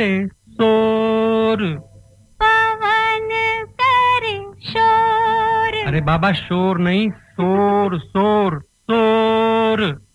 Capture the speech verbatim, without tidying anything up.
करे शोर, पवन करे शोर। अरे बाबा शोर नहीं, शोर शोर शोर।